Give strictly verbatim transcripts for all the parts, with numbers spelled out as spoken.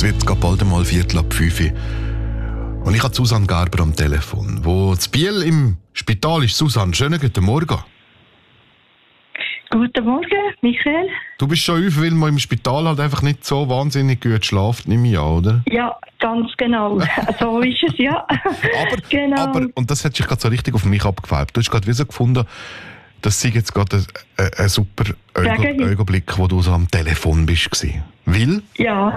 wird gerade bald einmal Viertel ab fünf Uhr. Und ich habe Susanne Gerber am Telefon, wo zu Biel im Spital ist. Susanne, schönen guten Morgen. Guten Morgen, Michael. Du bist schon auf, weil man im Spital halt einfach nicht so wahnsinnig gut schlaft, nehme ich an, oder? Ja, ganz genau. So ist es, ja. aber, genau. aber, und das hat sich gerade so richtig auf mich abgefärbt. Du hast gerade wie so gefunden, das sei jetzt gerade ein, ein, ein super Augenblick, wo du so am Telefon bist. Weil? Ja.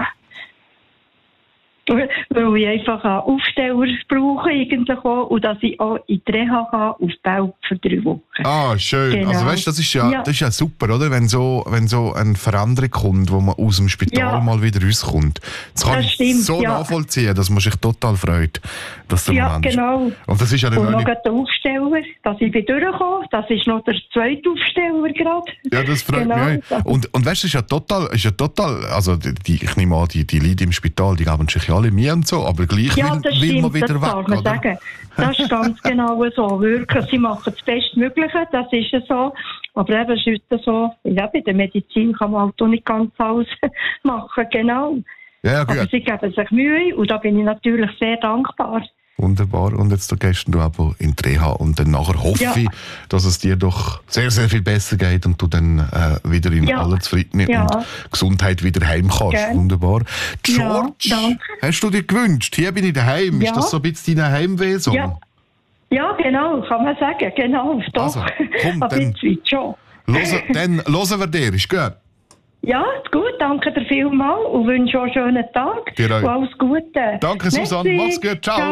Weil ich einfach einen Aufsteller brauche eigentlich auch, und dass ich auch in die Reha kann, auf Belp für drei Wochen. Ah, schön. Genau. Also weißt, das ist ja, ja. das ist ja super, oder? Wenn so, wenn so eine Veränderung kommt, wo man aus dem Spital ja. mal wieder rauskommt. Das kann das ich stimmt, so ja. nachvollziehen, dass man sich total freut, dass der ja, Moment ist. Genau. Und das ist ja und noch der Aufsteller, dass ich bin durchgekommen. Das ist noch der zweite Aufsteller gerade. Ja, das freut genau. mich auch. Und, und weißt du, ist ja total, ist ja total, also die, ich nehme an, die, die Leute im Spital, die geben sich ja alle Mühe und so, aber gleich ja, will, das will stimmt, man wieder das weg, kann man oder? sagen. Das ist ganz genau so. Wirklich, sie machen das Bestmögliche, das ist ja so. Aber eben, es ist heute so, ja, bei der Medizin kann man halt auch nicht ganz alles machen, genau. Ja, ja, gut. Aber sie geben sich Mühe und da bin ich natürlich sehr dankbar. Wunderbar. Und jetzt gehst du aber in die Reha und dann nachher hoffe ja. ich, dass es dir doch sehr, sehr viel besser geht und du dann äh, wieder in ja. aller Zufriedenheit ja. und Gesundheit wieder heim kannst. Gern. Wunderbar. George, ja, hast du dir gewünscht? Hier bin ich daheim. Ja. Ist das so ein bisschen dein Heimweh-Song? Ja. ja, genau, kann man sagen. Genau, doch. Also, komm, dann, schon. Hören, dann hören wir dir, ist gut? Ja, gut, danke dir vielmals und wünsche auch einen schönen Tag. Dir auch. Und alles Gute. Danke, Susanne. Mach's gut. Ciao. Ciao.